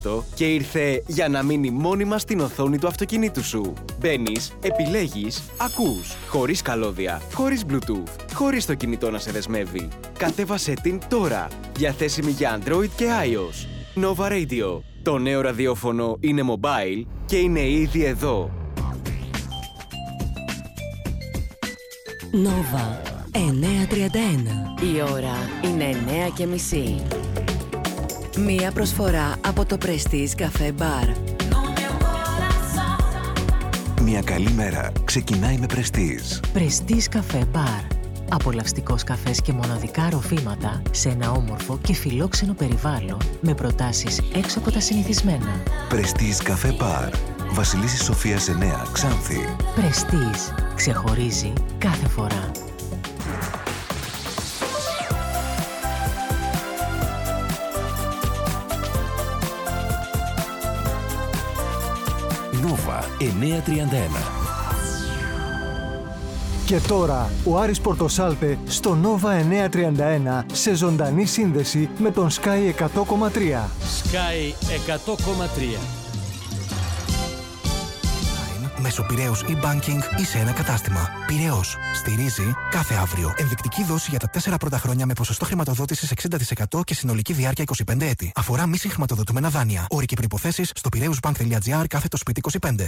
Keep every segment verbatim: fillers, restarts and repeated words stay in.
και ήρθε για να μείνει μόνιμα στην οθόνη του αυτοκινήτου σου. Μπαίνεις, επιλέγεις, ακούς, χωρίς καλώδια, χωρίς Bluetooth, χωρίς το κινητό να σε δεσμεύει. Κατέβασέ την τώρα, διαθέσιμη για Android και iOS. Nova Radio. Το νέο ραδιόφωνο είναι mobile και είναι ήδη εδώ. Nova εννιακόσια τριάντα ένα. Η ώρα είναι εννιά και μισή. Μία προσφορά από το Prestige Café Bar. Μια καλή μέρα ξεκινάει με Prestige. Prestige Café Bar. Απολαυστικός καφές και μοναδικά ροφήματα σε ένα όμορφο και φιλόξενο περιβάλλον με προτάσεις έξω από τα συνηθισμένα. Prestige Café Bar. Βασιλίσσης Σοφίας εννέα, Ξάνθη. Prestige. Ξεχωρίζει κάθε φορά. Nova εννιακόσια τριάντα ένα. Και τώρα ο Άρης Πορτοσάλτε στο Nova εννιακόσια τριάντα ένα σε ζωντανή σύνδεση με τον Sky εκατό κόμμα τρία. Sky εκατό κόμμα τρία. Μέσω Πειραιώς e-banking ή σε ένα κατάστημα. Πειραιώς. Στηρίζει κάθε αύριο. Ενδεικτική δόση για τα τέσσερα πρώτα χρόνια με ποσοστό χρηματοδότησης εξήντα τοις εκατό και συνολική διάρκεια είκοσι πέντε έτη. Αφορά μη συγχρηματοδοτούμενα δάνεια. Όροι και προϋποθέσεις στο πειραιούσbank.gr κάθετο σπίτι είκοσι πέντε.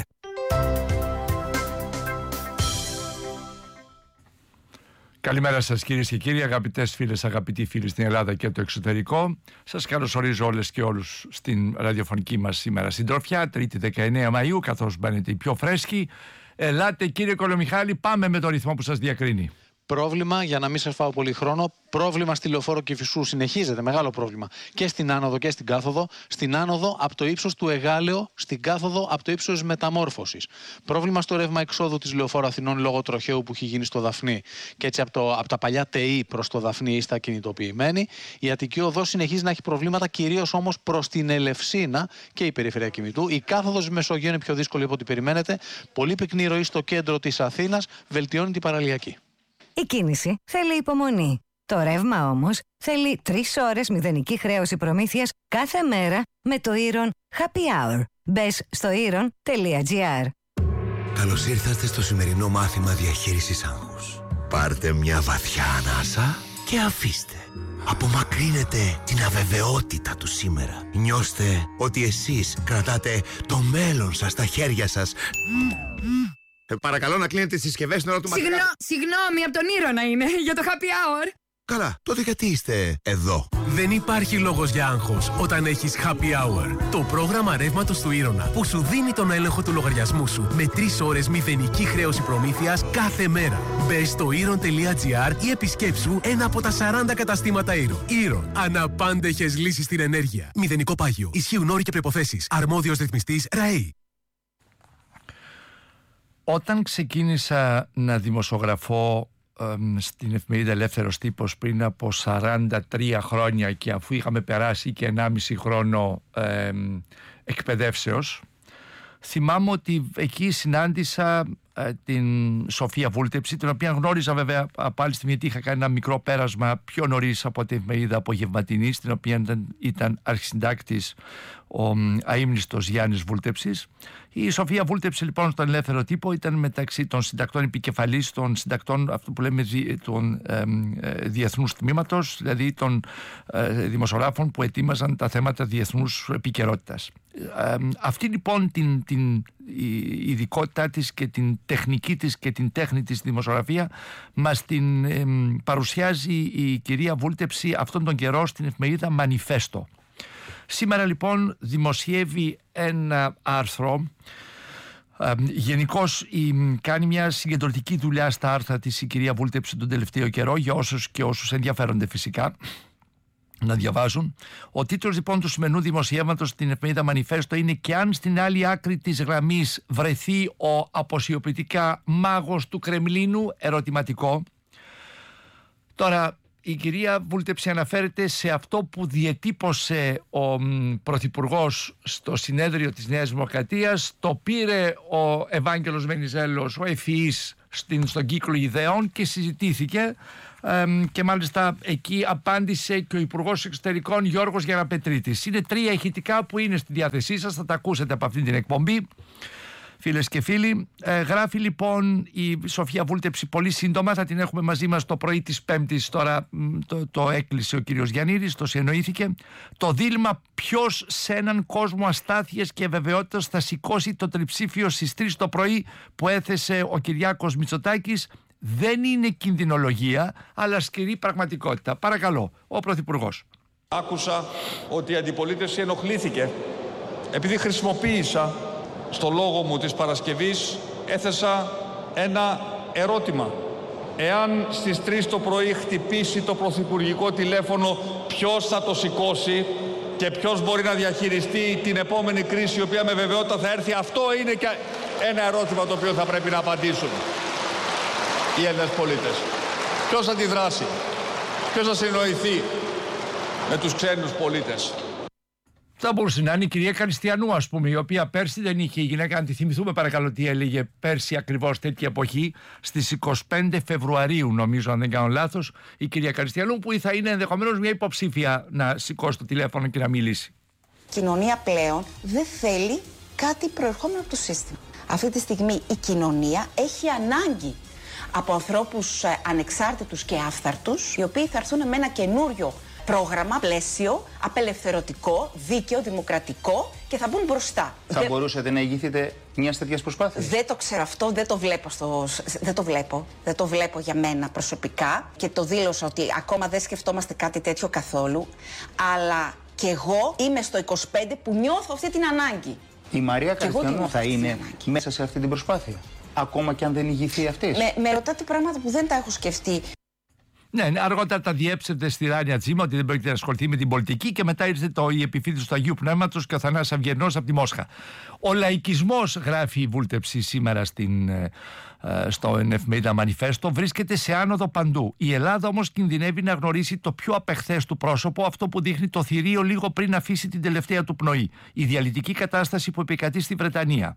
Καλημέρα σας κυρίες και κύριοι, αγαπητές φίλες, αγαπητοί φίλοι στην Ελλάδα και το εξωτερικό. Σας καλωσορίζω όλες και όλους στην ραδιοφωνική μας σήμερα συντροφιά, Τρίτη δεκαεννέα Μαΐου, καθώς μπαίνετε οι πιο φρέσκοι. Ελάτε κύριε Κολομιχάλη, πάμε με το ρυθμό που σας διακρίνει. Πρόβλημα, για να μην σας φάω πολύ χρόνο, πρόβλημα στη Λεωφόρο Κηφισού. Συνεχίζεται, μεγάλο πρόβλημα. Και στην άνοδο και στην κάθοδο. Στην άνοδο από το ύψος του Εγάλεο, στην κάθοδο από το ύψος της Μεταμόρφωσης. Πρόβλημα στο ρεύμα εξόδου της Λεωφόρου Αθηνών λόγω τροχαίου που έχει γίνει στο Δαφνί. Και έτσι από, το, από τα παλιά ΤΕΗ προς το Δαφνί είστε ακινητοποιημένοι. Η Αττική Οδός συνεχίζει να έχει προβλήματα, κυρίως όμως προς την Ελευσίνα και η περιφερειακή Μητού. Η κάθοδος Μεσογείου είναι πιο δύσκολη από ό,τι περιμένετε. Πολύ πυκνή ροή στο κέντρο της Αθήνας, βελτιώνει την παραλιακή. Η κίνηση θέλει υπομονή. Το ρεύμα όμως θέλει τρεις ώρες μηδενική χρέωση προμήθειας κάθε μέρα με το Iron Happy Hour. Μπες στο iron τελεία gr. Καλώς ήρθατε στο σημερινό μάθημα διαχείρισης άγχους. Πάρτε μια βαθιά ανάσα και αφήστε. Απομακρύνετε την αβεβαιότητα του σήμερα. Νιώστε ότι εσείς κρατάτε το μέλλον σας στα χέρια σας. Ε, παρακαλώ να κλείνετε τις συσκευές στην ώρα του Συγνώ, μαθήματος. Συγγνώμη, από τον Ήρωνα είναι, για το happy hour. Καλά, τότε γιατί είστε εδώ? Δεν υπάρχει λόγος για άγχος όταν έχεις happy hour. Το πρόγραμμα ρεύματος του Ήρωνα που σου δίνει τον έλεγχο του λογαριασμού σου με τρεις ώρες μηδενική χρέωση προμήθειας κάθε μέρα. Μπες στο iron τελεία gr ή επισκέψου ένα από τα σαράντα καταστήματα Iron. Iron. Αναπάντεχες λύσεις στην ενέργεια. Μηδενικό πάγιο. Ισχύουν όροι και προϋποθέσεις. Αρμόδιος ρυθμιστής ΡΑΗ. Όταν ξεκίνησα να δημοσιογραφώ ε, στην εφημερίδα Ελεύθερος Τύπος πριν από σαράντα τρία χρόνια και αφού είχαμε περάσει και ενάμιση χρόνο ε, εκπαιδεύσεως, θυμάμαι ότι εκεί συνάντησα ε, την Σοφία Βούλτεψη, την οποία γνώριζα βέβαια από άλλη στιγμή, γιατί είχα κάνει ένα μικρό πέρασμα πιο νωρίς από την εφημερίδα Απογευματινή, στην οποία ήταν, ήταν αρχισυντάκτης ο αείμνηστος Γιάννης Βούλτεψης. Η Σοφία Βούλτεψη λοιπόν στον Ελεύθερο Τύπο ήταν μεταξύ των συντακτών επικεφαλής, των συντακτών αυτού που λέμε των ε, ε, διεθνούς τμήματος, δηλαδή των ε, δημοσιογράφων που ετοίμαζαν τα θέματα διεθνούς επικαιρότητας. Ε, αυτή λοιπόν την, την η ειδικότητά της και την τεχνική της και την τέχνη της δημοσιογραφία μας την ε, παρουσιάζει η κυρία Βούλτεψη αυτόν τον καιρό στην εφημερίδα Μανιφέστο. Σήμερα λοιπόν δημοσιεύει ένα άρθρο. Ε, γενικώς η, κάνει μια συγκεντρωτική δουλειά στα άρθρα της η κυρία Βούλτεψη τον τελευταίο καιρό, για όσους και όσους ενδιαφέρονται φυσικά να διαβάζουν. Ο τίτλος λοιπόν του σημερινού δημοσιεύματος στην εφημερίδα Μανιφέστο είναι «Και αν στην άλλη άκρη της γραμμής βρεθεί ο αποσιωπητικά μάγος του Κρεμλίνου?» ερωτηματικό. Τώρα η κυρία Βούλτεψη αναφέρεται σε αυτό που διετύπωσε ο Πρωθυπουργός στο συνέδριο της Νέας Δημοκρατίας. Το πήρε ο Ευάγγελος Βενιζέλος, ο ευφυής στην, στον κύκλο ιδεών και συζητήθηκε. Ε, και μάλιστα εκεί απάντησε και ο Υπουργός Εξωτερικών Γιώργος Γεραπετρίτης. Είναι τρία ηχητικά που είναι στη διάθεσή σας, θα τα ακούσετε από αυτή την εκπομπή. Φίλες και φίλοι, ε, γράφει λοιπόν η Σοφία Βούλτεψη πολύ σύντομα, θα την έχουμε μαζί μας το πρωί της Πέμπτης, τώρα το, το έκλεισε ο κύριος Γιαννίδης, το συνεννοήθηκε. Το δίλημμα ποιος σε έναν κόσμο αστάθειας και αβεβαιότητας θα σηκώσει το τριψήφιο στις τρεις το πρωί που έθεσε ο Κυριάκος Μητσοτάκης δεν είναι κινδυνολογία, αλλά σκληρή πραγματικότητα. Παρακαλώ, ο Πρωθυπουργός. Άκουσα ότι η αντιπολίτευση ενοχλήθηκε επειδή χρησιμοποίησα στο λόγο μου της Παρασκευής, έθεσα ένα ερώτημα. Εάν στις τρεις το πρωί χτυπήσει το πρωθυπουργικό τηλέφωνο, ποιος θα το σηκώσει και ποιος μπορεί να διαχειριστεί την επόμενη κρίση, η οποία με βεβαιότητα θα έρθει? Αυτό είναι και ένα ερώτημα το οποίο θα πρέπει να απαντήσουν οι Έλληνες πολίτες. Ποιος θα αντιδράσει, ποιος θα συνεννοηθεί με τους ξένους πολίτες? Θα μπορούσε να είναι η κυρία Καριστιανού, ας πούμε, η οποία πέρσι δεν είχε η γυναίκα. Αν τη θυμηθούμε, παρακαλώ, τι έλεγε πέρσι ακριβώς τέτοια εποχή, στις είκοσι πέντε Φεβρουαρίου, νομίζω, αν δεν κάνω λάθος, η κυρία Καριστιανού, που θα είναι ενδεχομένως μια υποψήφια να σηκώσει το τηλέφωνο και να μιλήσει. Η κοινωνία πλέον δεν θέλει κάτι προερχόμενο από το σύστημα. Αυτή τη στιγμή η κοινωνία έχει ανάγκη από ανθρώπους ανεξάρτητους και άφθαρτους, οι οποίοι θα έρθουν με ένα καινούριο πρόγραμμα, πλαίσιο, απελευθερωτικό, δίκαιο, δημοκρατικό και θα μπουν μπροστά. Θα δεν... μπορούσατε να ηγηθείτε μια τέτοια προσπάθεια? Δεν το ξέρω αυτό, δεν το βλέπω στο... δεν το βλέπω. Δεν το βλέπω για μένα προσωπικά και το δήλωσα ότι ακόμα δεν σκεφτόμαστε κάτι τέτοιο καθόλου. Αλλά και εγώ είμαι στο είκοσι πέντε που νιώθω αυτή την ανάγκη. Η Μαρία Καριστιανού θα είναι μέσα σε αυτή την προσπάθεια, ακόμα και αν δεν ηγηθεί αυτή? Με, με ρωτάτε πράγματα που δεν τα έχω σκεφτεί. Ναι, αργότερα τα διέψευτε στη Ράνια Τζίμα ότι δεν πρόκειται να ασχοληθεί με την πολιτική και μετά ήρθε το, η επιφύτηση του Αγίου Πνεύματος και ο Θανάσης Αυγερνός από τη Μόσχα. Ο λαϊκισμός, γράφει η Βούλτεψη σήμερα στην, ε, στο εφημερίδα Μανιφέστο, βρίσκεται σε άνοδο παντού. Η Ελλάδα όμως κινδυνεύει να γνωρίσει το πιο απεχθές του πρόσωπο, αυτό που δείχνει το θηρίο λίγο πριν αφήσει την τελευταία του πνοή. Η διαλυτική κατάσταση που επικρατεί στη Βρετανία.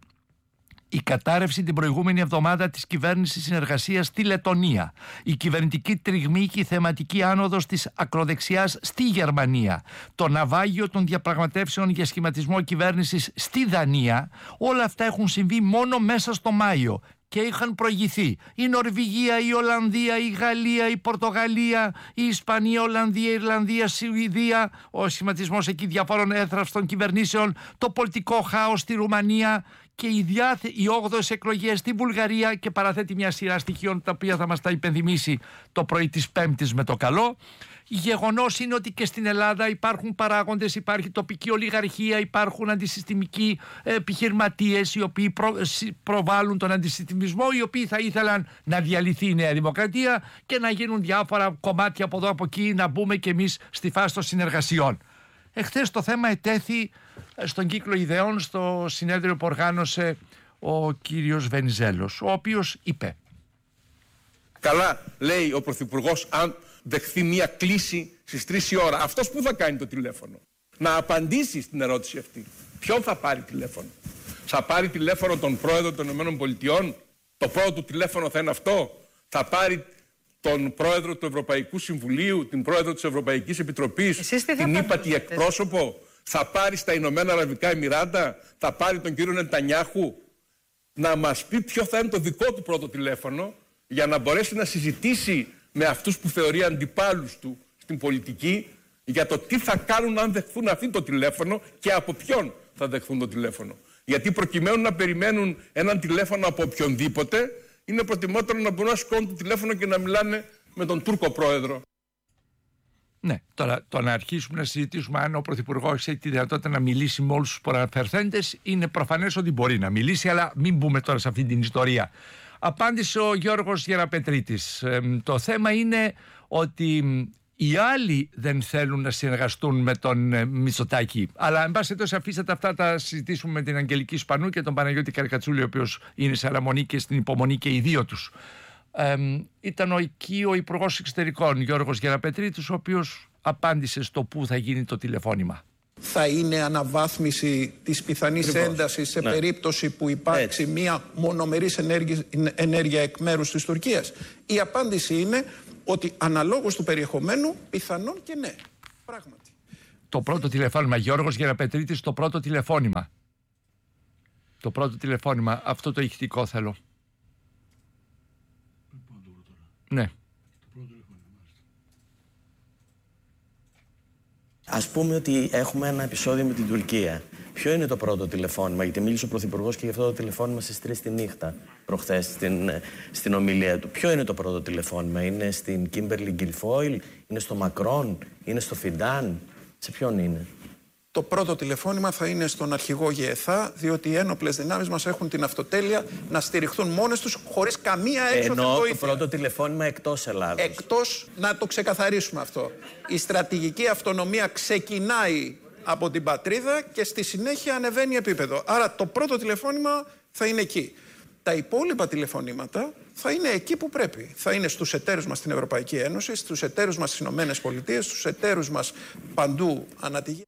Η κατάρρευση την προηγούμενη εβδομάδα της κυβέρνησης συνεργασίας στη Λετονία. Η κυβερνητική τριγμή και η θεματική άνοδος της ακροδεξιάς στη Γερμανία. Το ναυάγιο των διαπραγματεύσεων για σχηματισμό κυβέρνησης στη Δανία. Όλα αυτά έχουν συμβεί μόνο μέσα στο Μάιο και είχαν προηγηθεί. Η Νορβηγία, η Ολλανδία, η Γαλλία, η Πορτογαλία, η Ισπανία, η Ολλανδία, η Ιρλανδία, η Σουηδία, ο σχηματισμός εκεί διαφόρων έθραυστων κυβερνήσεων, το πολιτικό χάος στη Ρουμανία και οι, διάθε... οι όγδοες εκλογές στη Βουλγαρία, και παραθέτει μια σειρά στοιχείων τα οποία θα μας τα υπενθυμίσει το πρωί της Πέμπτης με το καλό. Γεγονός είναι ότι και στην Ελλάδα υπάρχουν παράγοντες, υπάρχει τοπική ολιγαρχία, υπάρχουν αντισυστημικοί επιχειρηματίες οι οποίοι προ... προβάλλουν τον αντισυστημισμό, οι οποίοι θα ήθελαν να διαλυθεί η Νέα Δημοκρατία και να γίνουν διάφορα κομμάτια από εδώ από εκεί, να μπούμε κι εμείς στη φάση των συνεργασιών. Εχθές το θέμα ετέθη στον κύκλο ιδεών στο συνέδριο που οργάνωσε ο κύριος Βενιζέλος, ο οποίος είπε: καλά, λέει ο Πρωθυπουργός, αν δεχθεί μια κλήση στις τρεις η ώρα. Αυτός που θα κάνει το τηλέφωνο? Να απαντήσει στην ερώτηση αυτή. Ποιον θα πάρει τηλέφωνο? Θα πάρει τηλέφωνο τον πρόεδρο των ΗΠΑ? Το πρώτο του τηλέφωνο θα είναι αυτό? Θα πάρει τον πρόεδρο του Ευρωπαϊκού Συμβουλίου, την πρόεδρο της Ευρωπαϊκής Επιτροπής, την ύπατη εκπρόσωπο? Θα πάρει στα Ηνωμένα Αραβικά Εμιράτα? Θα πάρει τον κύριο Νετανιάχου? Να μας πει ποιο θα είναι το δικό του πρώτο τηλέφωνο, για να μπορέσει να συζητήσει με αυτούς που θεωρεί αντιπάλους του στην πολιτική για το τι θα κάνουν αν δεχθούν αυτή το τηλέφωνο και από ποιον θα δεχθούν το τηλέφωνο. Γιατί προκειμένου να περιμένουν έναν τηλέφωνο από οποιονδήποτε, είναι προτιμότερο να μπορούν να σηκώνουν το τηλέφωνο και να μιλάνε με τον Τούρκο πρόεδρο. Ναι, τώρα το να αρχίσουμε να συζητήσουμε αν ο Πρωθυπουργός έχει τη δυνατότητα να μιλήσει με όλους τους προαναφερθέντες, είναι προφανές ότι μπορεί να μιλήσει, αλλά μην μπούμε τώρα σε αυτή την ιστορία. Απάντησε ο Γιώργος Γεραπετρίτης. Ε, το θέμα είναι ότι οι άλλοι δεν θέλουν να συνεργαστούν με τον ε, Μητσοτάκη. Αλλά εν πάση περιπτώσει, αφήσατε αυτά, τα συζητήσουμε με την Αγγελική Σπανού και τον Παναγιώτη Καρικατσούλη, ο οποίος είναι σε αναμονή και στην υπομονή και οι δύο τους. Ε, ήταν ο, εκεί ο Υπουργός Εξωτερικών Γιώργος Γεραπετρίτης, ο οποίος απάντησε στο πού θα γίνει το τηλεφώνημα. Θα είναι αναβάθμιση της πιθανής Ακριβώς. έντασης σε Ναι. περίπτωση που υπάρξει Έτσι. μια μονομερής ενέργεια, ενέργεια εκ μέρους της Τουρκίας. Η απάντηση είναι ότι αναλόγως του περιεχομένου πιθανόν και ναι. Πράγματι. Το πρώτο τηλεφώνημα, Γιώργος Γεραπετρίτης, το πρώτο τηλεφώνημα. Το πρώτο τηλεφώνημα, αυτό το ηχητικό θέλω. Ναι. Ας πούμε ότι έχουμε ένα επεισόδιο με την Τουρκία. Ποιο είναι το πρώτο τηλεφώνημα? Γιατί μίλησε ο Πρωθυπουργός και γι' αυτό το τηλεφώνημα στις τρεις τη νύχτα προχθές στην, στην ομιλία του. Ποιο είναι το πρώτο τηλεφώνημα? Είναι στην Κίμπερλι Γκιλφόιλ, είναι στο Μακρόν, είναι στο Φιντάν? Σε ποιον είναι? Το πρώτο τηλεφώνημα θα είναι στον αρχηγό ΓΕΘΑ, διότι οι ένοπλες δυνάμεις μας έχουν την αυτοτέλεια να στηριχθούν μόνες τους χωρίς καμία έξωθεν Ενώ βοήθεια. το πρώτο τηλεφώνημα εκτός Ελλάδος. Εκτός, να το ξεκαθαρίσουμε αυτό. Η στρατηγική αυτονομία ξεκινάει από την πατρίδα και στη συνέχεια ανεβαίνει επίπεδο. Άρα το πρώτο τηλεφώνημα θα είναι εκεί. Τα υπόλοιπα τηλεφωνήματα θα είναι εκεί που πρέπει. Θα είναι στους εταίρους μας στην Ευρωπαϊκή Ένωση, στους εταίρους μας στις Ηνωμένες Πολιτείες, στους εταίρους μας παντού ανά τη γη.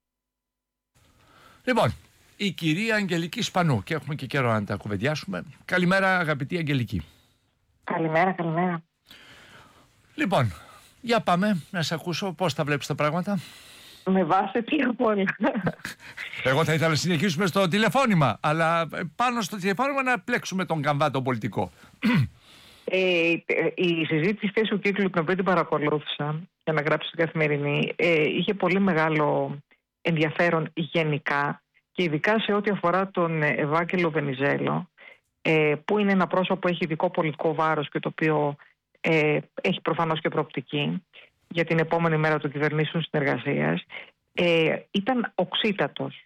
Λοιπόν, η κυρία Αγγελική Σπανού, και έχουμε και καιρό να τα κουβεντιάσουμε. Καλημέρα, αγαπητή Αγγελική. Καλημέρα, καλημέρα. Λοιπόν, για πάμε να σε ακούσω πώς τα βλέπεις τα πράγματα. Με βάση τι απ' όλα. Εγώ θα ήθελα να συνεχίσουμε στο τηλεφώνημα, αλλά πάνω στο τηλεφώνημα να πλέξουμε τον καμβά τον πολιτικό. Ε, η συζήτηση του κύκλου, την οποία την παρακολούθησα για να γράψω στην Καθημερινή, ε, είχε πολύ μεγάλο ενδιαφέρον γενικά και ειδικά σε ό,τι αφορά τον Ευάγγελο Βενιζέλο, ε, που είναι ένα πρόσωπο που έχει ειδικό πολιτικό βάρος και το οποίο ε, έχει προφανώς και προοπτική για την επόμενη μέρα των κυβερνήσεων συνεργασίας. Ε, ήταν οξύτατος.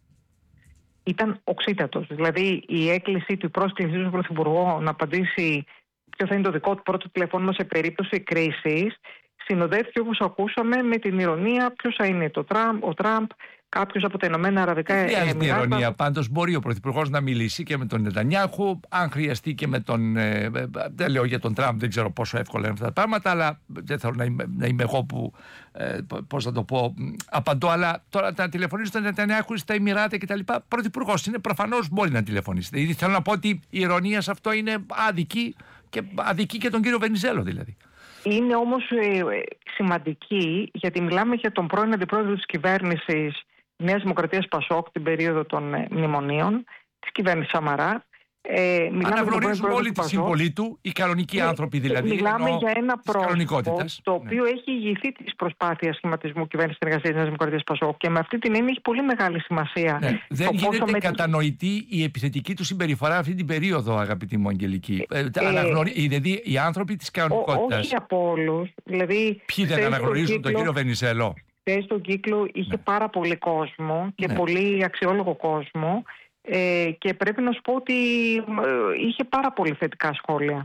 Ήταν οξύτατος. Δηλαδή η έκκληση του, η πρόσκληση του Πρωθυπουργού να απαντήσει ποιο θα είναι το δικό του πρώτο τηλεφώνημα σε περίπτωση κρίσης, συνοδεύτηκε, όπως ακούσαμε, με την ηρωνία ποιος θα είναι το Τραμπ, ο Τραμπ, κάποιος από τα Ηνωμένα Αραβικά Εμιράτα. Χρειάζεται ηρωνία. Πάντως μπορεί ο Πρωθυπουργός να μιλήσει και με τον Νετανιάχου, αν χρειαστεί και με τον. Ε, δεν λέω για τον Τραμπ, δεν ξέρω πόσο εύκολα είναι αυτά τα πράγματα, αλλά δεν θέλω να είμαι, να είμαι εγώ που. Ε, πώς θα το πω. Απαντώ, αλλά τώρα να τηλεφωνήσει στον Νετανιάχου στα Εμιράτα κτλ. Πρωθυπουργός είναι, προφανώς μπορεί να τηλεφωνήσει. Δηλαδή θέλω να πω ότι η ηρωνία σε αυτό είναι άδικη και αδική και τον κύριο Βενιζέλο δηλαδή. Είναι όμως ε, σημαντική, γιατί μιλάμε για τον πρώην αντιπρόεδρο της κυβέρνησης Νέας Δημοκρατίας Πασόκ την περίοδο των ε, μνημονίων, της κυβέρνησης Σαμαρά. Ε, Αναγνωρίζουμε όλη τη συμβολή του, οι κανονικοί ε, άνθρωποι δηλαδή. Μιλάμε ενώ, για ένα πρόσωπο το οποίο ναι. έχει ηγηθεί της προσπάθειας σχηματισμού κυβέρνησης συνεργασίας Νέας Δημοκρατίας Πασόκ και με αυτή την έννοια έχει πολύ μεγάλη σημασία. Ναι. Δεν γίνεται με... κατανοητή η επιθετική του συμπεριφορά αυτή την περίοδο, αγαπητή μου Αγγελική. Ε, ε, αναγνωρί... Δηλαδή οι άνθρωποι της κανονικότητας. Όχι από όλους. Δηλαδή, ποιοι δεν αναγνωρίζουν κύκλο... τον κύριο Βενιζέλο? Χθες στον κύκλο είχε ναι. πάρα πολύ κόσμο και ναι. πολύ αξιόλογο κόσμο. Ε, και πρέπει να σου πω ότι ε, είχε πάρα πολύ θετικά σχόλια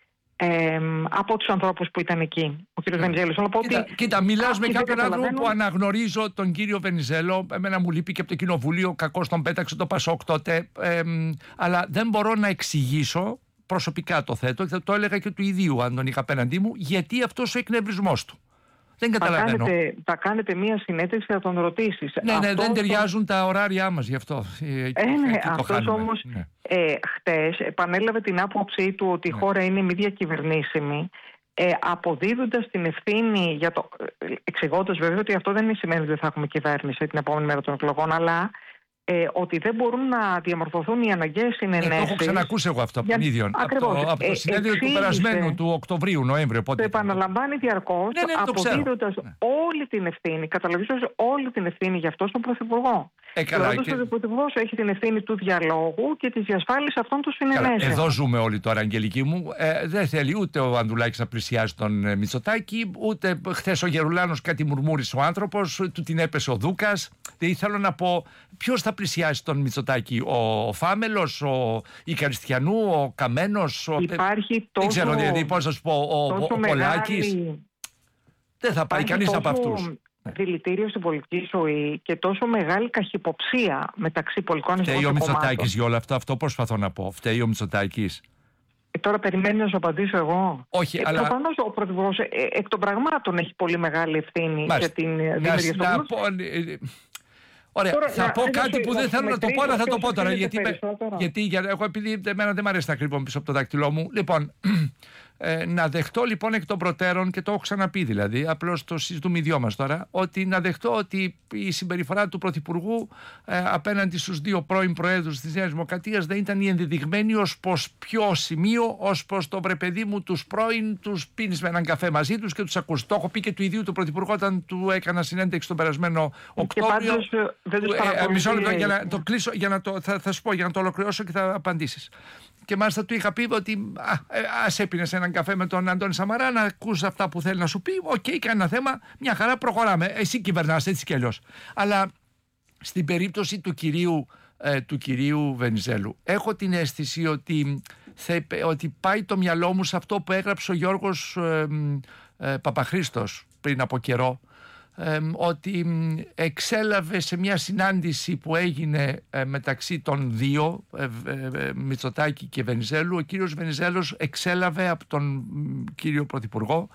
ε, από τους ανθρώπους που ήταν εκεί. Ο κ. Βενιζέλος. Κοίτα, κοίτα μιλάς με κάποιον άνθρωπο που αναγνωρίζω τον κύριο Βενιζέλο. Εμένα μου λείπει και από το κοινοβούλιο, κακώς τον πέταξε το Πασόκ τότε, ε, αλλά δεν μπορώ να εξηγήσω, προσωπικά το θέτω, και το έλεγα και του ιδίου αν τον είχα απέναντί μου, γιατί αυτός ο εκνευρισμός του. Δεν καταλαβαίνω. Θα κάνετε, θα κάνετε μία συνέντευξη και θα τον ρωτήσεις. Ναι, ναι, δεν ταιριάζουν το... τα ωράρια μας γι' αυτό. Ε, ναι, αυτός όμως ναι. ε, χτες επανέλαβε την άποψή του ότι ναι. η χώρα είναι μη διακυβερνήσιμη, ε, αποδίδοντας την ευθύνη για το. Εξηγώντας βέβαια ότι αυτό δεν σημαίνει ότι δεν θα έχουμε κυβέρνηση την επόμενη μέρα των εκλογών, αλλά ε, ότι δεν μπορούν να διαμορφωθούν οι αναγκαίες συνενέσεις. Ε, το έχω ξανακούσει εγώ αυτό από τον ίδιο. Από το, από το ε, συνέδριο εξήγησε, του περασμένου, του Οκτωβρίου, Νοέμβριο. Το επαναλαμβάνει διαρκώς, ναι, ναι, αποδίδοντας ναι. όλη την ευθύνη, καταλαβαίνοντας όλη την ευθύνη για αυτό στον Πρωθυπουργό. Ε, καλά, και... Ο Πρωθυπουργός έχει την ευθύνη του διαλόγου και της διασφάλισης αυτών των συνενέσεων. Εδώ ζούμε όλοι τώρα, Αγγελική μου. Ε, δεν θέλει ούτε ο Ανδρουλάκης να πλησιάσει τον ε, Μητσοτάκη, ούτε χθες ο Γερουλάνος κάτι μουρμούρισε ο άνθρωπος, του την έπεσε ο Δούκας. Δηλαδή θέλω να πω, ποιος θα πλησιάσει τον Μητσοτάκη, ο, ο Φάμελος, ο Ικαριστιανού, ο Καμένος. Ο... Υπάρχει τόσο. Δεν ξέρω δηλαδή πώς θα σου πω, ο, ο, ο Πολάκης. Δεν θα πάει κανείς από αυτούς. Δηλητήριο στην πολιτική ζωή και τόσο μεγάλη καχυποψία μεταξύ πολιτικών ιδρυμάτων. Φταίει ο Μητσοτάκης για όλο αυτό, αυτό προσπαθώ να πω. Φταίει ο Μητσοτάκης. Ε, τώρα περιμένει να σου απαντήσω εγώ. Όχι, ε, αλλά. Προφανώς ο Πρωθυπουργός ε, εκ των πραγμάτων έχει πολύ μεγάλη ευθύνη. Μας, για την δημιουργία αυτού. Ωραία, Τώρα, θα να, πω να, κάτι να, που δεν να, θέλω να το πω, αλλά θα το πω τώρα. Γιατί, με, γιατί για, εγώ επειδή εμένα δεν μου αρέσει να κρύβω πίσω από το δάκτυλό μου. Λοιπόν, ε, να δεχτώ λοιπόν εκ των προτέρων, και το έχω ξαναπεί δηλαδή, απλώς το συζητούμε οι δυο μας τώρα, ότι να δεχτώ ότι η συμπεριφορά του Πρωθυπουργού ε, απέναντι στους δύο πρώην Προέδρους της Νέας Δημοκρατίας δεν ήταν η ενδεδειγμένη ως προς ποιο σημείο, ως προς το βρε παιδί μου τους πρώην, τους πίνεις με έναν καφέ μαζί τους και τους ακούς. Το έχω πει και του ιδίου του Πρωθυπουργού όταν του έκανα συνέντευξη τον περασμένο Οκτώβριο. Ε, μισό λεπτό για να το κλείσω, για να το, θα, θα σου πω για να το ολοκληρώσω και θα απαντήσεις. Και μάλιστα του είχα πει ότι α, ας έπινες έναν καφέ με τον Αντώνη Σαμαρά να ακούς αυτά που θέλει να σου πει. Οκ, okay, κανένα θέμα, μια χαρά, προχωράμε. Εσύ κυβερνάς έτσι κι αλλιώς. Αλλά στην περίπτωση του κυρίου, ε, του κυρίου Βενιζέλου, έχω την αίσθηση ότι, θα, ότι πάει το μυαλό μου σε αυτό που έγραψε ο Γιώργος ε, ε, Παπαχρήστος πριν από καιρό. Ε, ότι εξέλαβε σε μια συνάντηση που έγινε ε, μεταξύ των δύο, ε, ε, Μητσοτάκη και Βενιζέλου, ο κύριος Βενιζέλος εξέλαβε από τον κύριο Πρωθυπουργό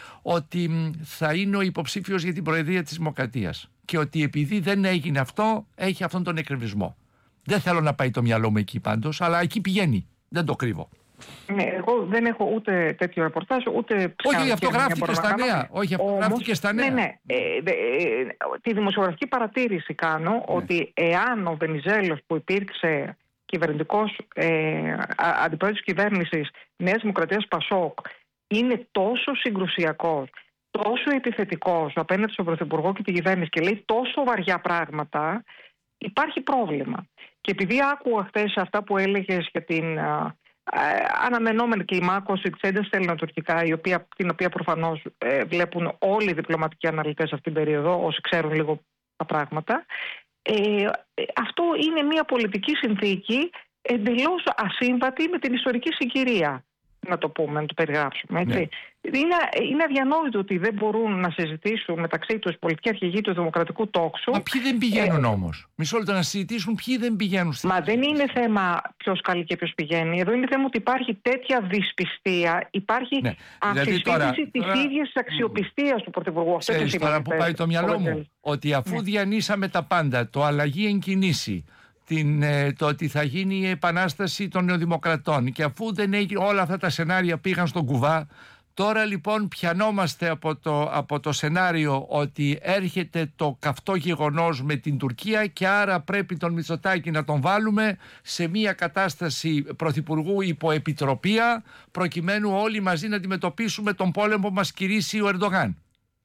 ότι θα είναι ο υποψήφιος για την Προεδρία της Δημοκρατίας και ότι επειδή δεν έγινε αυτό έχει αυτόν τον εκνευρισμό. Δεν θέλω να πάει το μυαλό μου εκεί πάντως, αλλά εκεί πηγαίνει, δεν το κρύβω. Ναι, εγώ δεν έχω ούτε τέτοιο ρεπορτάζ, ούτε ψάχνω. Όχι, αυτό γράφτηκε στα νέα. Όχι, αυτό Όμως, γράφτηκε στα νέα. Ναι, ναι. Ε, ε, ε, τη δημοσιογραφική παρατήρηση κάνω, ναι, ότι εάν ο Βενιζέλος που υπήρξε κυβερνητικός ε, αντιπρόεδρος της κυβέρνησης Νέας Δημοκρατίας Πασόκ είναι τόσο συγκρουσιακός, τόσο επιθετικός απέναντι στον Πρωθυπουργό και την κυβέρνηση και λέει τόσο βαριά πράγματα, υπάρχει πρόβλημα. Και επειδή άκουγα χθες αυτά που έλεγες για την Ε, αναμενόμενη κλιμάκωση της έντασης στα ελληνοτουρκικά, η οποία, την οποία προφανώς ε, βλέπουν όλοι οι διπλωματικοί αναλυτές αυτήν την περίοδο, όσοι ξέρουν λίγο τα πράγματα. Ε, αυτό είναι μια πολιτική συνθήκη εντελώς ασύμβατη με την ιστορική συγκυρία, να το πούμε, να το περιγράψουμε. Έτσι. Ναι. Είναι, είναι αδιανόητο ότι δεν μπορούν να συζητήσουν μεταξύ τους πολιτικοί αρχηγοί του δημοκρατικού τόξου. Μα ποιοι δεν πηγαίνουν ε, όμως. Μισό λεπτό να συζητήσουν ποιοι δεν πηγαίνουν. Στη... Μα δεν είναι θέμα ποιος καλεί και ποιος πηγαίνει. Εδώ είναι θέμα ότι υπάρχει τέτοια δυσπιστία, υπάρχει ναι. αμφισβήτηση δηλαδή της τώρα... ίδιας της αξιοπιστίας του Πρωθυπουργού. Ξέρεις τώρα που πάει το μυαλό μου, ότι αφού ναι. διανύσαμε τα πάντα, το αλλαγή εν κινήσει, Την, το ότι θα γίνει η επανάσταση των νεοδημοκρατών και αφού δεν έγινε, όλα αυτά τα σενάρια πήγαν στον κουβά, τώρα λοιπόν πιανόμαστε από το, από το σενάριο ότι έρχεται το καυτό γεγονός με την Τουρκία και άρα πρέπει τον Μητσοτάκη να τον βάλουμε σε μια κατάσταση πρωθυπουργού υποεπιτροπία προκειμένου όλοι μαζί να αντιμετωπίσουμε τον πόλεμο που μας κηρύσσει ο Ερντογάν.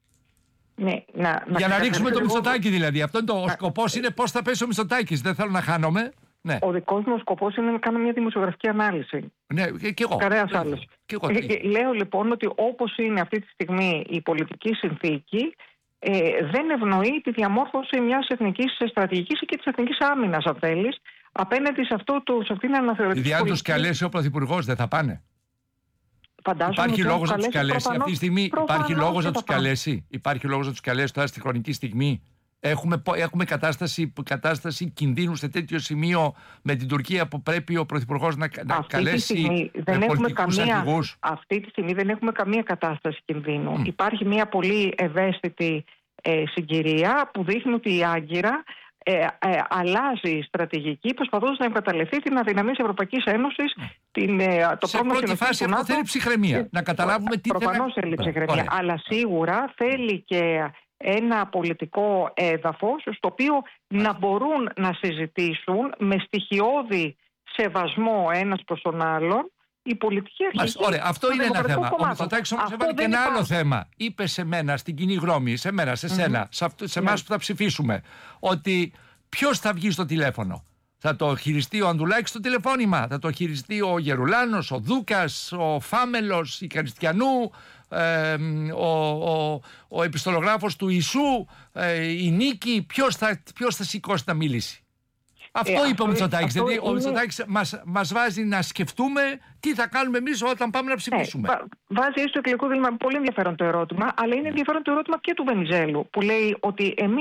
Ναι, να, για να, να ρίξουμε το Μητσοτάκη δηλαδή. Αυτό είναι το, να... ο σκοπός είναι πώς θα πέσει ο Μητσοτάκης. Δεν θέλω να χάνομαι. Ναι. Ο δικός μου σκοπός είναι να κάνω μια δημοσιογραφική ανάλυση. Ναι, και, και εγώ. Κανένας άλλος. Και εγώ. Ε, λέω λοιπόν ότι όπως είναι αυτή τη στιγμή η πολιτική συνθήκη, ε, δεν ευνοεί τη διαμόρφωση μιας εθνικής στρατηγικής και της εθνικής άμυνας, αν θέλεις, απέναντι σε, αυτό το, σε αυτήν την αναθεωρητική πολιτική. Δηλαδή, αν τους καλέσει ο Πρωθυπουργός, δεν θα πάνε. Φαντάζομαι υπάρχει λόγος να τους καλέσει προφανώς, αυτή τη στιγμή. Υπάρχει λόγος να τους πάμε. καλέσει. Υπάρχει λόγος να τους καλέσει τώρα στη χρονική στιγμή. Έχουμε, έχουμε κατάσταση, κατάσταση κινδύνου σε τέτοιο σημείο με την Τουρκία που πρέπει ο Πρωθυπουργός να, να καλέσει πολιτικούς αρχηγούς. Αυτή τη στιγμή δεν έχουμε καμία κατάσταση κινδύνου. Mm. Υπάρχει μια πολύ ευαίσθητη ε, συγκυρία που δείχνει ότι η Άγκυρα Ε, ε, αλλάζει η στρατηγική προσπαθώντας να εκμεταλλευτεί την αδυναμία της Ευρωπαϊκής Ένωσης. Την, ε, το σε πρώτη φάση αυτό θέλει ψυχραιμία. Ε, να καταλάβουμε τι θέλει. Προφανώς θέλει ψυχραιμία. Αλλά σίγουρα θέλει και ένα πολιτικό έδαφος στο οποίο να μπορούν να συζητήσουν με στοιχειώδη σεβασμό ένας προς τον άλλον η πολιτική αρχή. Ωραία, αυτό είναι ένα θέμα. Ο Μητσοτάκης όμως έβαλε και ένα άλλο υπάρχει. θέμα. Είπε σε μένα, στην κοινή γνώμη, σε μένα, σε σένα, mm-hmm. σε, αυτού, σε εμάς yeah. που θα ψηφίσουμε, ότι ποιος θα βγει στο τηλέφωνο. Θα το χειριστεί ο Ανδουλάκης στο τηλεφώνημα, θα το χειριστεί ο Γερουλάνος, ο Δούκας, ο Φάμελος, η Καριστιανού, ε, ο, ο, ο επιστολογράφος του Ιησού, ε, η Νίκη, ποιος θα, ποιος θα σηκώσει να μιλήσει. Αυτό ε, είπε ο Μητσοτάκης. Δηλαδή, είναι... ο Μητσοτάκης μας, μας βάζει να σκεφτούμε τι θα κάνουμε εμείς όταν πάμε να ψηφίσουμε. Ε, βάζει στο εκλογικό δίλημμα πολύ ενδιαφέρον το ερώτημα, αλλά είναι ενδιαφέρον το ερώτημα και του Βενιζέλου, που λέει ότι εμείς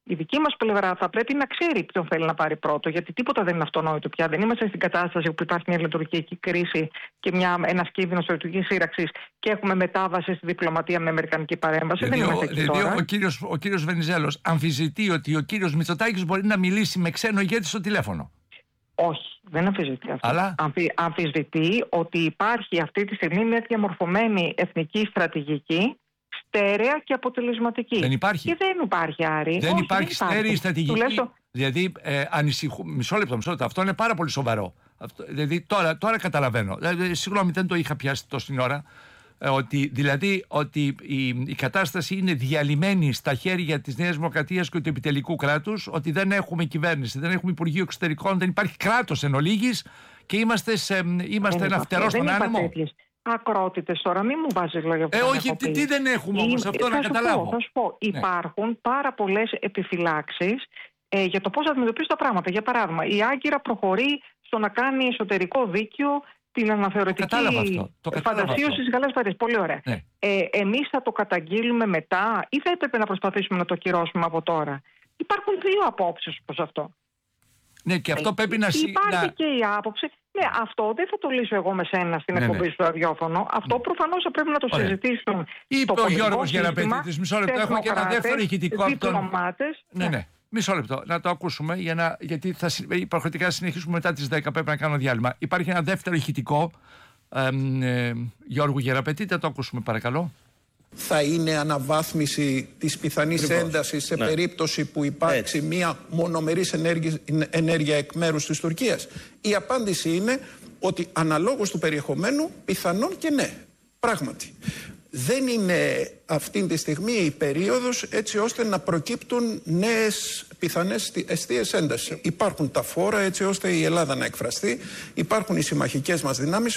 Η δική μας πλευρά θα πρέπει να ξέρει ποιον θέλει να πάρει πρώτο, γιατί τίποτα δεν είναι αυτονόητο πια. Δεν είμαστε στην κατάσταση που υπάρχει μια λειτουργική κρίση και ένα κίνδυνο λειτουργική σύραξη και έχουμε μετάβαση στη διπλωματία με αμερικανική παρέμβαση. Δηλαδή, δεν είμαστε εκεί δηλαδή τώρα. Ο κύριος, ο κύριος Βενιζέλος αμφισβητεί ότι ο κύριος Μητσοτάκης μπορεί να μιλήσει με ξένο ηγέτη στο τηλέφωνο. Όχι, δεν αμφισβητεί αυτό. Αλλά... Αμφι, αμφισβητεί ότι υπάρχει αυτή τη στιγμή μια διαμορφωμένη εθνική στρατηγική, στέρεα και αποτελεσματική. Δεν υπάρχει. Και δεν υπάρχει, Άρη. Δεν Όχι, υπάρχει στέρεη στρατηγική. Τουλάχιστον... Δηλαδή, ε, ανησυχού... μισό λεπτό, μισό λεπτό. Αυτό είναι πάρα πολύ σοβαρό. Αυτό, δηλαδή, τώρα, τώρα καταλαβαίνω. Δηλαδή, συγγνώμη, δεν το είχα πιάσει τόση ώρα. Ε, ότι, δηλαδή, ότι η, η κατάσταση είναι διαλυμένη στα χέρια της Νέας Δημοκρατίας και του επιτελικού κράτους, ότι δεν έχουμε κυβέρνηση, δεν έχουμε Υπουργείο Εξωτερικών, δεν υπάρχει κράτος εν ολίγης και είμαστε, σε, είμαστε ένα φτερό στον άνεμο. Ακρότητες τώρα, μην μου βάζεις λόγια που Ε, όχι, τι, τι δεν έχουμε όμως, αυτό να καταλάβω. Πω, θα σου πω, ναι. Υπάρχουν πάρα πολλές επιφυλάξεις ε, για το πώς θα αντιμετωπίσει τα πράγματα. Για παράδειγμα, η Άγκυρα προχωρεί στο να κάνει εσωτερικό δίκαιο την αναθεωρητική φαντασίωση στις Γαλλικές Παρίσεις. Πολύ ωραία. Ναι. Ε, εμείς θα το καταγγείλουμε μετά ή θα έπρεπε να προσπαθήσουμε να το ακυρώσουμε από τώρα? Υπάρχουν δύο απόψεις προς αυτό. Ναι, και αυτό πρέπει να... Υπάρχει να... και η άποψη. Ναι, αυτό δεν θα το λύσω εγώ με σένα στην ναι, εκπομπή ναι. στο ραδιόφωνο. Αυτό ναι. προφανώς θα πρέπει να το Ωραία. συζητήσουν. Είπε ο Γιώργος Γεραπετήτης, μισό λεπτό, έχω και ένα δεύτερο ηχητικό από τον... Ναι, ναι. Μισό λεπτό, να το ακούσουμε, για να... γιατί θα υποχρεωτικά συνεχίσουμε μετά τις δέκα, πρέπει να κάνω διάλειμμα. Υπάρχει ένα δεύτερο ηχητικό, ε, ε, Γιώργου Γεραπετήτη, να το ακούσουμε παρακαλώ. Θα είναι αναβάθμιση της πιθανής έντασης σε ναι. περίπτωση που υπάρξει Έτσι. μια μονομερής ενέργεια, ενέργεια εκ μέρους της Τουρκίας? Η απάντηση είναι ότι αναλόγως του περιεχομένου πιθανόν και ναι, πράγματι. Δεν είναι αυτή τη στιγμή η περίοδος έτσι ώστε να προκύπτουν νέες πιθανές εστίες έντασης. Υπάρχουν τα φόρα έτσι ώστε η Ελλάδα να εκφραστεί, υπάρχουν οι συμμαχικές μας δυνάμεις.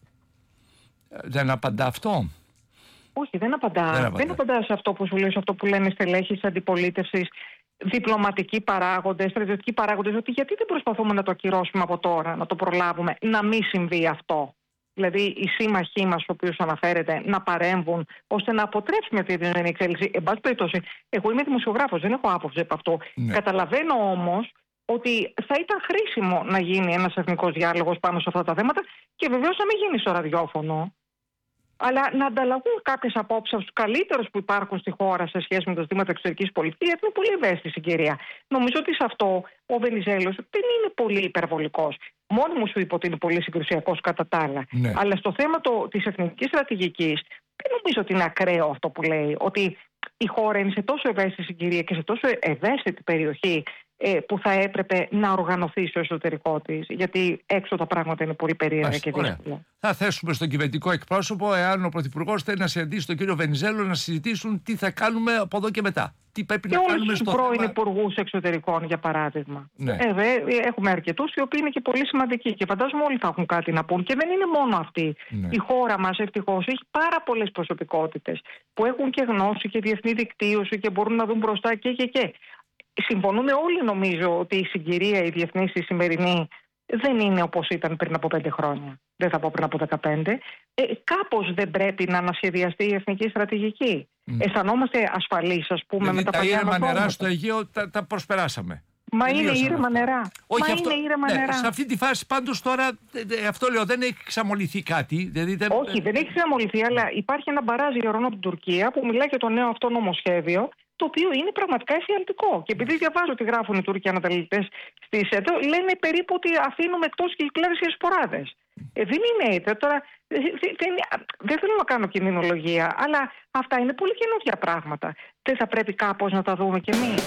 Δεν απαντά αυτό. Όχι, δεν απαντά. Δεν απαντά. Δεν απαντά σε αυτό που σου λέω, σε αυτό που λένε στελέχοι της αντιπολίτευσης, διπλωματικοί παράγοντες, στρατιωτικοί παράγοντες, ότι γιατί δεν προσπαθούμε να το ακυρώσουμε από τώρα, να το προλάβουμε, να μην συμβεί αυτό. Δηλαδή, οι σύμμαχοί μας, στους οποίους αναφέρεται, να παρέμβουν ώστε να αποτρέψουμε αυτή την εξέλιξη. Εν πάση περιπτώσει, εγώ είμαι δημοσιογράφος, δεν έχω άποψη από αυτό. Ναι. Καταλαβαίνω όμως ότι θα ήταν χρήσιμο να γίνει ένας εθνικός διάλογος πάνω σε αυτά τα θέματα και βεβαίως να μην γίνει στο ραδιόφωνο, αλλά να ανταλλαγούν κάποιες απόψεις από τους καλύτερους που υπάρχουν στη χώρα σε σχέση με τα ζητήματα εξωτερικής πολιτικής, γιατί είναι πολύ ευαίσθητη συγκυρία. Νομίζω ότι σε αυτό ο Βενιζέλος δεν είναι πολύ υπερβολικός. Μόνο μου σου είπε ότι είναι πολύ συγκρουσιακός κατά τα άλλα. Ναι. Αλλά στο θέμα της εθνικής στρατηγικής, δεν νομίζω ότι είναι ακραίο αυτό που λέει. Ότι η χώρα είναι σε τόσο ευαίσθητη συγκυρία και σε τόσο ευαίσθητη περιοχή ε, που θα έπρεπε να οργανωθεί στο εσωτερικό της. Γιατί έξω τα πράγματα είναι πολύ περίεργα και δύσκολα. Θα θέσουμε στον κυβερνητικό εκπρόσωπο, εάν ο Πρωθυπουργός θέλει να συναντήσει τον κύριο Βενιζέλο, να συζητήσουν τι θα κάνουμε από εδώ και μετά. Τι πρέπει και να κάνουμε στο θέμα. Και πρώην υπουργούς εξωτερικών, για παράδειγμα. Ναι. Ε, δε, έχουμε αρκετούς οι οποίοι είναι και πολύ σημαντικοί και φαντάζομαι όλοι θα έχουν κάτι να πούν. Και δεν είναι μόνο αυτοί. Ναι. Η χώρα μας ευτυχώς έχει πάρα πολλές προσωπικότητες που έχουν και γνώση και διεθνή δικτύωση και μπορούν να δουν μπροστά και και και. Συμφωνούμε όλοι, νομίζω, ότι η συγκυρία, η διεθνής, η σημερινή, δεν είναι όπως ήταν πριν από πέντε χρόνια. Δεν θα πω πριν από δεκαπέντε. Ε, κάπως δεν πρέπει να ανασχεδιαστεί η εθνική στρατηγική. Mm. Αισθανόμαστε ασφαλείς, ας πούμε, δηλαδή, με τα παλιά ήρεμα νερά στο Αιγαίο τα, τα προσπεράσαμε. Μα Τελείωσαμε είναι ήρεμα αυτό. νερά. Όχι, Μα αυτό, είναι ήρεμα ναι, νερά. Σε αυτή τη φάση πάντως τώρα, αυτό λέω, δεν έχει ξαμολυθεί κάτι. Δηλαδή, δεν... Όχι, δεν έχει ξαμολυθεί, αλλά υπάρχει ένα μπαράζ γερονό από την Τουρκία που μιλάει για το νέο αυτό νομοσχέδιο, το οποίο είναι πραγματικά εφιαλτικό. Και επειδή διαβάζω τι γράφουν οι Τούρκοι ανατελετές στις ΕΤΟ, λένε περίπου ότι αφήνουμε εκτός και κλέβες και σποράδες. Ε, δεν είναι έτσι. Τώρα, δεν, δεν, δεν θέλω να κάνω κινδυνολογία, αλλά αυτά είναι πολύ καινούργια πράγματα. Δεν θα πρέπει κάπως να τα δούμε κι εμείς?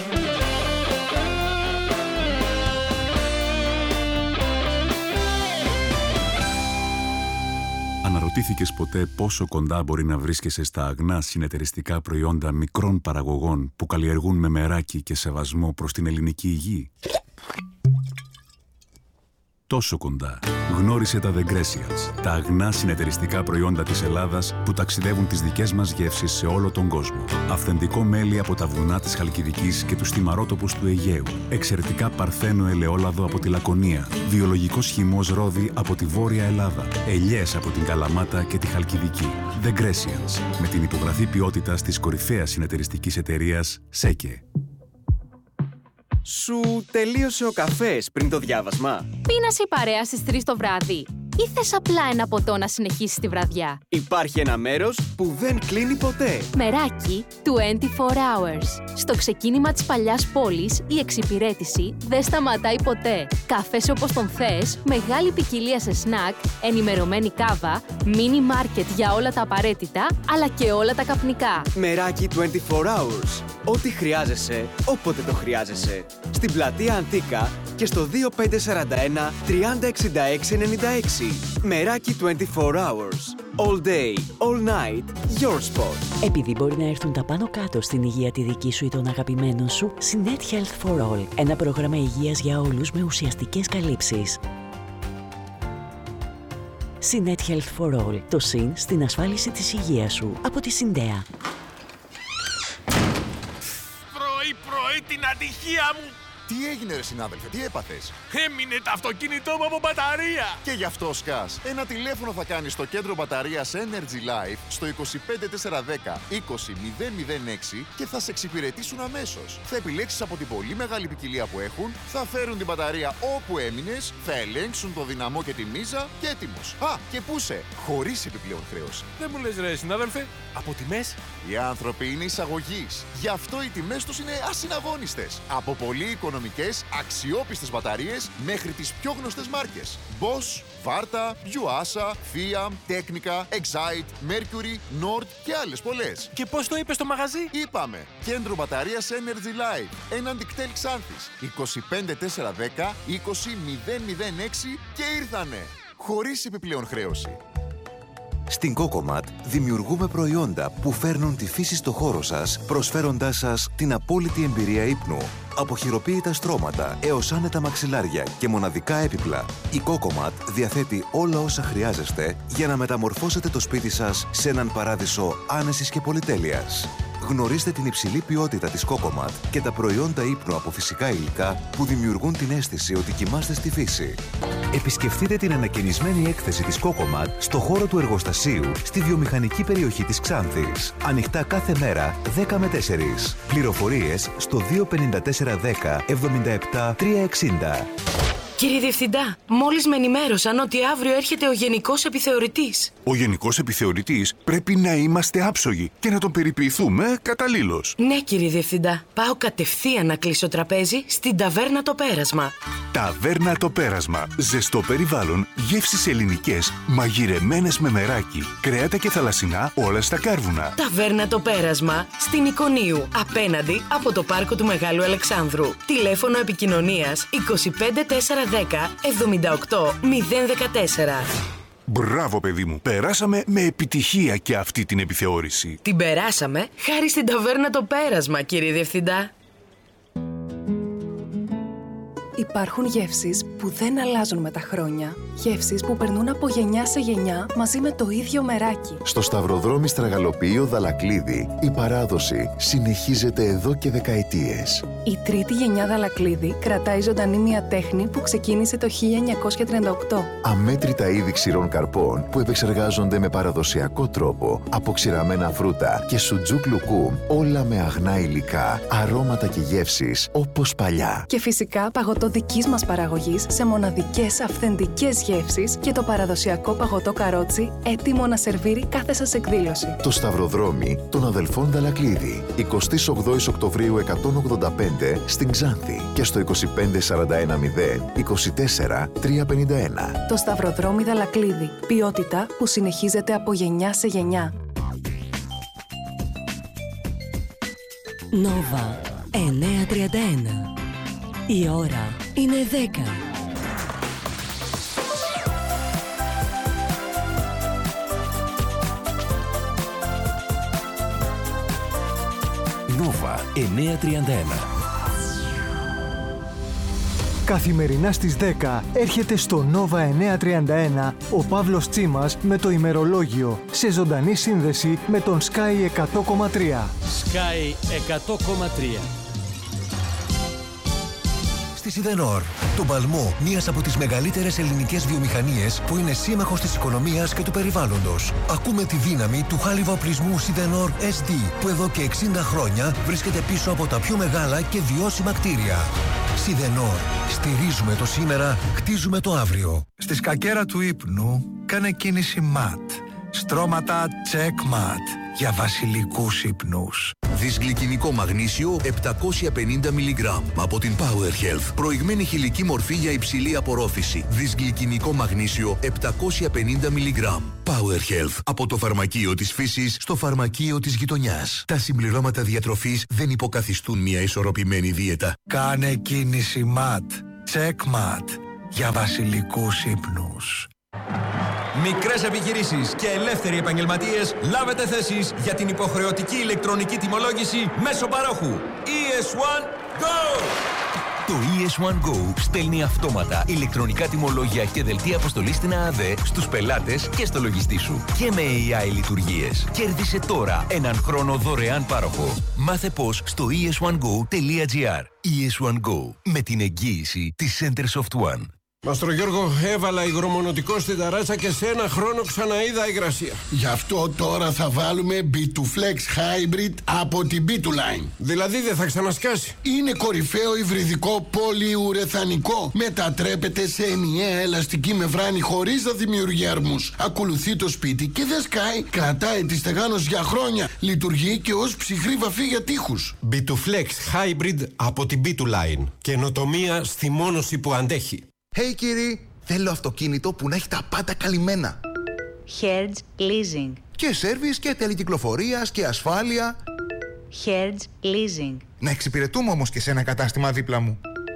Αναρωτήθηκες ποτέ πόσο κοντά μπορεί να βρίσκεσαι στα αγνά συνεταιριστικά προϊόντα μικρών παραγωγών που καλλιεργούν με μεράκι και σεβασμό προς την ελληνική υγεία? Τόσο κοντά. Γνώρισε τα The Grecians, τα αγνά συνεταιριστικά προϊόντα της Ελλάδας που ταξιδεύουν τις δικές μας γεύσεις σε όλο τον κόσμο. Αυθεντικό μέλι από τα βουνά της Χαλκιδικής και τους θυμαρότοπους του Αιγαίου. Εξαιρετικά παρθένο ελαιόλαδο από τη Λακωνία. Βιολογικός χυμός ρόδι από τη Βόρεια Ελλάδα. Ελιές από την Καλαμάτα και τη Χαλκιδική. The Grecians, με την υπογραφή ποιότητας της κορυφαίας συνεταιριστικής εταιρείας ΣΕΚΕ. Σου τελείωσε ο καφές πριν το διάβασμα? Πίνασε η παρέα στις τρεις το βράδυ ή θες απλά ένα ποτό να συνεχίσεις τη βραδιά? Υπάρχει ένα μέρος που δεν κλείνει ποτέ. Μεράκι είκοσι τέσσερις hours. Στο ξεκίνημα της παλιάς πόλης, η εξυπηρέτηση δεν σταματάει ποτέ. Καφές όπως τον θες, μεγάλη ποικιλία σε σνακ, ενημερωμένη κάβα, μίνι μάρκετ για όλα τα απαραίτητα, αλλά και όλα τα καπνικά. Μεράκι είκοσι τέσσερις hours. Ό,τι χρειάζεσαι, όποτε το χρειάζεσαι. Στην πλατεία Αντίκα και στο δύο πέντε τέσσερα ένα τριάντα εξήντα έξι ενενήντα έξι. Μεράκι είκοσι τέσσερις hours. All day, all night, your spot. Επειδή μπορεί να έρθουν τα πάνω κάτω στην υγεία τη δική σου ή των αγαπημένων σου, Sinet Health for All. Ένα πρόγραμμα υγείας για όλους με ουσιαστικές καλύψεις. Sinet Health for All. Το συν στην ασφάλιση της υγείας σου. Από τη Συντέα. Πρωί-πρωί την ατυχία μου! Τι έγινε ρε συνάδελφε, τι έπαθες? Έμεινε το αυτοκίνητό μου από μπαταρία! Και γι' αυτό σκάς. Ένα τηλέφωνο θα κάνεις στο κέντρο μπαταρίας Energy Life στο είκοσι πέντε τέσσερα δέκα είκοσι μηδέν μηδέν έξι και θα σε εξυπηρετήσουν αμέσως. Θα επιλέξεις από την πολύ μεγάλη ποικιλία που έχουν, θα φέρουν την μπαταρία όπου έμεινες, θα ελέγξουν το δυναμό και τη μίζα και έτοιμος. Α, και πούσε, χωρίς επιπλέον χρέωση. Δεν μου λες ρε συνάδελφε, από τιμές? Οι άνθρωποι είναι εισαγωγής. Γι' αυτό οι τιμές τους είναι ασυναγώνιστες. Από πολύ οικονομικές, αξιόπιστες μπαταρίες μέχρι τις πιο γνωστές μάρκες. Bosch, Varta, Yuasa, Fiam, Technica, Excite, Mercury, Nord και άλλες πολλές. Και πώς το είπες στο μαγαζί? Είπαμε, κέντρο μπαταρίας Energy Life, έναντι κτέλ Ξάνθης, είκοσι πέντε τέσσερα δέκα είκοσι μηδέν μηδέν έξι και ήρθανε. Χωρίς επιπλέον χρέωση. Στην Cocomat δημιουργούμε προϊόντα που φέρνουν τη φύση στο χώρο σας, προσφέροντάς σας την απόλυτη εμπειρία ύπνου. Από χειροποίητα στρώματα έως άνετα μαξιλάρια και μοναδικά έπιπλα, η Cocomat διαθέτει όλα όσα χρειάζεστε για να μεταμορφώσετε το σπίτι σας σε έναν παράδεισο άνεσης και πολυτέλειας. Γνωρίστε την υψηλή ποιότητα της Cocomat και τα προϊόντα ύπνου από φυσικά υλικά που δημιουργούν την αίσθηση ότι κοιμάστε στη φύση. Επισκεφτείτε την ανακαινισμένη έκθεση της Cocomat στο χώρο του εργοστασίου στη βιομηχανική περιοχή της Ξάνθης. Ανοιχτά κάθε μέρα δέκα με τέσσερα. Πληροφορίες στο δύο πέντε τέσσερα δέκα εβδομήντα επτά τριακόσια εξήντα. Κύριε Διευθυντά, μόλις με ενημέρωσαν ότι αύριο έρχεται ο Γενικός Επιθεωρητής. Ο Γενικός Επιθεωρητής πρέπει να είμαστε άψογοι και να τον περιποιηθούμε καταλήλως. Ναι, κύριε Διευθυντά. Πάω κατευθείαν να κλείσω τραπέζι στην Ταβέρνα Το Πέρασμα. Ταβέρνα Το Πέρασμα. Ζεστό περιβάλλον, γεύσεις ελληνικές, μαγειρεμένες με μεράκι, κρέατα και θαλασσινά όλα στα κάρβουνα. Ταβέρνα Το Πέρασμα στην Εικονίου, απέναντι από το πάρκο του Μεγάλου Αλεξάνδρου. Τηλέφωνο επικοινωνίας είκοσι πέντε τέσσερα δέκα εβδομήντα οκτώ μηδέν δεκατέσσερα. Μπράβο παιδί μου, περάσαμε με επιτυχία και αυτή την επιθεώρηση. Την περάσαμε χάρη στην Ταβέρνα Το Πέρασμα, κύριε Διευθυντά. Υπάρχουν γεύσεις που δεν αλλάζουν με τα χρόνια. Γεύσεις που περνούν από γενιά σε γενιά μαζί με το ίδιο μεράκι. Στο Σταυροδρόμι Στραγαλοποιείο Δαλακλίδη, η παράδοση συνεχίζεται εδώ και δεκαετίες. Η τρίτη γενιά Δαλακλίδη κρατάει ζωντανή μια τέχνη που ξεκίνησε το χίλια εννιακόσια τριάντα οκτώ. Αμέτρητα είδη ξηρών καρπών που επεξεργάζονται με παραδοσιακό τρόπο από ξηραμένα φρούτα και σουτζούκ λουκούμ, όλα με αγνά υλικά, αρώματα και γεύσεις όπως παλιά. Και φυσικά παγωτό δικής μας παραγωγής σε μοναδικές αυθεντικές γεύσεις και το παραδοσιακό παγωτό καρότσι έτοιμο να σερβίρει κάθε σας εκδήλωση. Το Σταυροδρόμι των αδελφών Δαλακλίδη, εικοστή ογδόη Οκτωβρίου εκατόν ογδόντα πέντε στην Ξάνθη και στο είκοσι πέντε σαράντα ένα μηδέν είκοσι τέσσερα τριακόσια πενήντα ένα. Το Σταυροδρόμι Δαλακλίδη. Ποιότητα που συνεχίζεται από γενιά σε γενιά. Νόβα εννιακόσια τριάντα ένα. Η ώρα είναι δέκα. Νόβα εννιακόσια τριάντα ένα. Καθημερινά στις δέκα έρχεται στο Νόβα εννιακόσια τριάντα ένα ο Παύλος Τσίμας με το ημερολόγιο σε ζωντανή σύνδεση με τον Sky εκατό κόμμα τρία. Sky εκατό κόμμα τρία. Στη Σιδενόρ. Τον παλμό μιας από τις μεγαλύτερες ελληνικές βιομηχανίες που είναι σύμμαχος της οικονομίας και του περιβάλλοντος. Ακούμε τη δύναμη του χάλιβα οπλισμού Σιδενόρ ες ντι που εδώ και εξήντα χρόνια βρίσκεται πίσω από τα πιο μεγάλα και βιώσιμα κτίρια. Σιδενόρ. Στηρίζουμε το σήμερα, χτίζουμε το αύριο. Στη σκακέρα του ύπνου κάνε κίνηση ματ. Στρώματα check mat για βασιλικούς ύπνους. Δυσγλυκινικό μαγνήσιο επτακόσια πενήντα μιλιγκράμμ από την Power Health. Προηγμένη χηλική μορφή για υψηλή απορρόφηση. Δυσγλυκινικό μαγνήσιο επτακόσια πενήντα μιλιγκράμμ. Power Health. Από το φαρμακείο της φύσης στο φαρμακείο της γειτονιάς. Τα συμπληρώματα διατροφής δεν υποκαθιστούν μια ισορροπημένη δίαιτα. Κάνε κίνηση ματ. Check mat για βασιλικούς ύπνους. Μικρές επιχειρήσεις και ελεύθεροι επαγγελματίες, λάβετε θέσεις για την υποχρεωτική ηλεκτρονική τιμολόγηση μέσω παρόχου. ι ες ουάν Go! Το ι ες ουάν Go στέλνει αυτόματα ηλεκτρονικά τιμολόγια και δελτία αποστολής στην ΑΑΔΕ στους πελάτες και στο λογιστή σου. Και με έι άι λειτουργίες. Κέρδισε τώρα έναν χρόνο δωρεάν πάροχο. Μάθε πώς στο ι ες ουάν γκο τελεία τζι άρ. ι ες ουάν Go με την εγγύηση της Centersoft One. Μαστρο Γιώργο, έβαλα υγρομονωτικό στην ταράτσα και σε ένα χρόνο ξαναείδα υγρασία. Γι' αυτό τώρα θα βάλουμε μπι τού Flex Hybrid από την μπι τού Line. Δηλαδή δεν θα ξανασκάσει. Είναι κορυφαίο υβριδικό πολυουρεθανικό. Μετατρέπεται σε ενιαία ελαστική μεμβράνη χωρίς να δημιουργεί αρμούς. Ακολουθεί το σπίτι και δεν σκάει. Κρατάει τη στεγάνωση για χρόνια. Λειτουργεί και ως ψυχρή βαφή για τοίχους. μπι τού Flex Hybrid από την μπι τού Line. Καινοτομία στη μόνωση που αντέχει. Hey κύριοι, θέλω αυτοκίνητο που να έχει τα πάντα καλυμμένα. Hertz Leasing. Και σέρβις και τελικυκλοφορίας και ασφάλεια. Hertz Leasing. Να εξυπηρετούμε όμως και σε ένα κατάστημα δίπλα μου.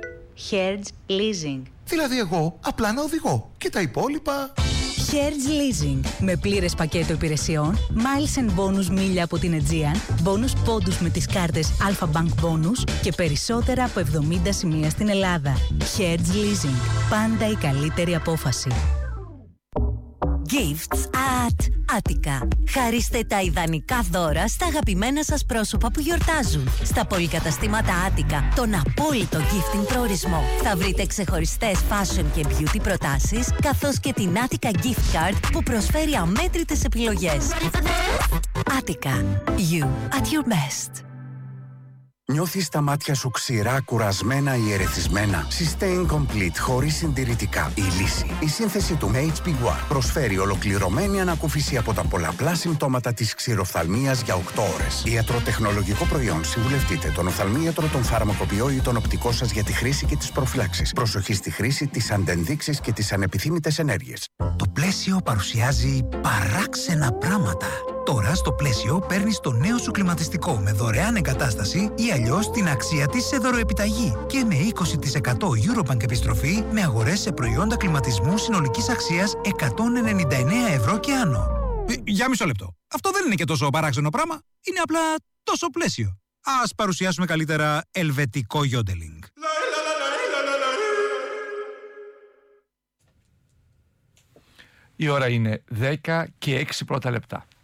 Hertz Leasing. Δηλαδή εγώ απλά να οδηγώ και τα υπόλοιπα... Hertz Leasing. Με πλήρες πακέτο υπηρεσιών, miles and bonus μίλια από την Aegean, bonus πόντους με τις κάρτες Alpha Bank Bonus και περισσότερα από εβδομήντα σημεία στην Ελλάδα. Hertz Leasing. Πάντα η καλύτερη απόφαση. Gifts at Attica. Χαρίστε τα ιδανικά δώρα στα αγαπημένα σας πρόσωπα που γιορτάζουν. Στα πολυκαταστήματα Attica, τον απόλυτο gifting προορισμό. Θα βρείτε ξεχωριστές fashion και beauty προτάσεις, καθώς και την Attica Gift Card που προσφέρει αμέτρητες επιλογές. Attica. You at your best. Νιώθεις τα μάτια σου ξηρά, κουρασμένα ή ερεθισμένα? Sustain Complete χωρίς συντηρητικά. Η λύση. Η σύνθεση του έιτς πι One προσφέρει ολοκληρωμένη ανακούφιση από τα πολλαπλά συμπτώματα της ξηροφθαλμίας για οκτώ ώρες. Ιατροτεχνολογικό προϊόν. Συμβουλευτείτε τον οφθαλμίατρο, τον φαρμακοποιό ή τον οπτικό σας για τη χρήση και τις προφυλάξεις. Προσοχή στη χρήση, τις αντενδείξεις και τις ανεπιθύμητες ενέργειες. Το Πλαίσιο παρουσιάζει παράξενα πράγματα. Τώρα στο Πλαίσιο παίρνεις το νέο σου κλιματιστικό με δωρεάν εγκατάσταση ή αλλιώς την αξία της σε δωροεπιταγή και με είκοσι τοις εκατό Eurobank επιστροφή με αγορές σε προϊόντα κλιματισμού συνολικής αξίας εκατόν ενενήντα εννέα ευρώ και άνω. Ε, για μισό λεπτό. Αυτό δεν είναι και τόσο παράξενο πράγμα. Είναι απλά τόσο Πλαίσιο. Ας παρουσιάσουμε καλύτερα ελβετικό γιόντελινγκ. Η ώρα είναι δέκα και έξι πρώτα λεπτά.